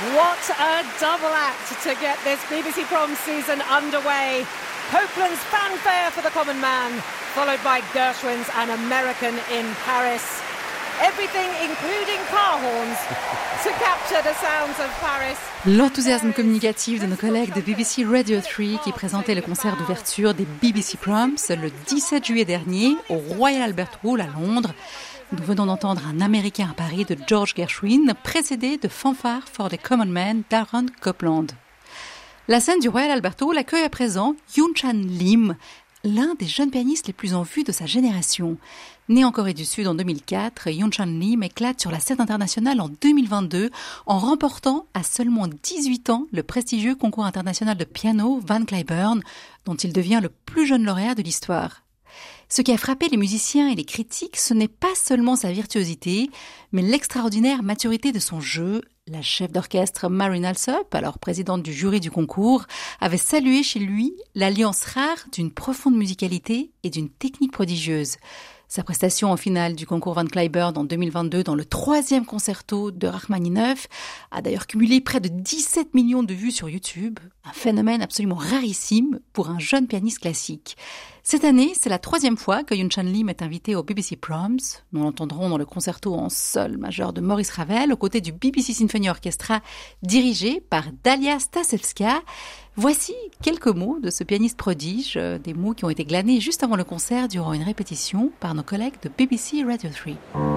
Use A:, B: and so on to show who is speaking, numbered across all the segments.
A: What a double act to get this BBC Proms season underway. Copeland's fanfare for the common man, followed by Gershwin's An American in Paris. Everything, including car horns, to capture the sounds of Paris.
B: L'enthousiasme communicatif de nos collègues de BBC Radio 3 qui présentaient le concert d'ouverture des BBC Proms le 17 juillet dernier au Royal Albert Hall à Londres. Nous venons d'entendre Un Américain à Paris de George Gershwin, précédé de Fanfare for the Common Man d'Aaron Copland. La scène du Royal Albert Hall accueille à présent Yoon-Chan Lim, l'un des jeunes pianistes les plus en vue de sa génération. Né en Corée du Sud en 2004, Yoon-Chan Lim éclate sur la scène internationale en 2022 en remportant à seulement 18 ans le prestigieux concours international de piano Van Cliburn, dont il devient le plus jeune lauréat de l'histoire. Ce qui a frappé les musiciens et les critiques, ce n'est pas seulement sa virtuosité, mais l'extraordinaire maturité de son jeu. La chef d'orchestre Marin Alsop, alors présidente du jury du concours, avait salué chez lui l'alliance rare d'une profonde musicalité et d'une technique prodigieuse. Sa prestation en finale du concours Van Cliburn en 2022 dans le 3e concerto de Rachmaninov a d'ailleurs cumulé près de 17 millions de vues sur YouTube, un phénomène absolument rarissime pour un jeune pianiste classique. Cette année, c'est la 3e fois que Yoon-Chan Lim est invité au BBC Proms. Nous l'entendrons dans le concerto en sol majeur de Maurice Ravel, aux côtés du BBC Symphony Orchestra, dirigé par Dalia Stasevska. Voici quelques mots de ce pianiste prodige, des mots qui ont été glanés juste avant le concert durant une répétition par nos collègues de BBC Radio 3.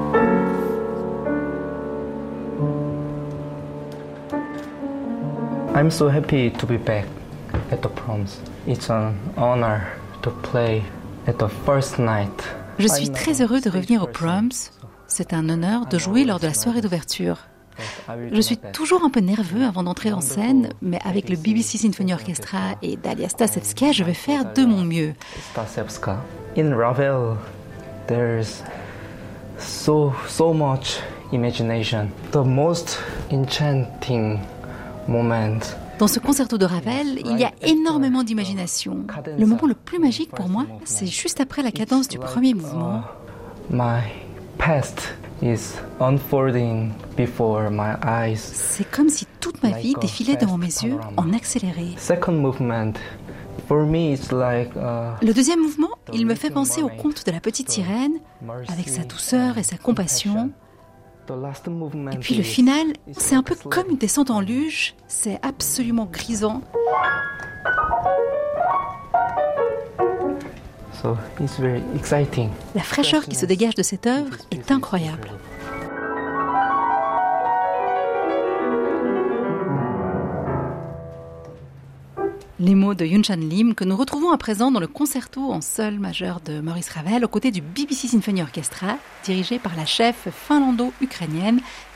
C: I'm so happy to be back at the Proms. It's an honor to play at the first night.
B: Je suis très heureux de revenir aux Proms. C'est un honneur de jouer lors de la soirée d'ouverture. Je suis toujours un peu nerveux avant d'entrer en scène, mais avec le BBC Symphony Orchestra et Dalia Stasevska, je vais faire de mon mieux.
C: Stasevska. In Ravel, there's so much imagination. The most enchanting moment.
B: Dans ce concerto de Ravel, il y a énormément d'imagination. Le moment le plus magique pour moi, c'est juste après la cadence du premier mouvement.
C: My past is unfolding before my eyes.
B: C'est comme si toute ma vie défilait devant mes yeux en accéléré.
C: Second movement, for me it's like
B: Le deuxième mouvement, il me fait penser au conte de la petite sirène, avec sa douceur et sa compassion. Et puis le final, c'est un peu comme une descente en luge, c'est absolument grisant.
C: So it's very exciting.
B: La fraîcheur qui se dégage de cette œuvre est incroyable. Les mots de Yoon-Chan Lim que nous retrouvons à présent dans le concerto en sol majeur de Maurice Ravel aux côtés du BBC Symphony Orchestra, dirigé par la chef finlando-ukrainienne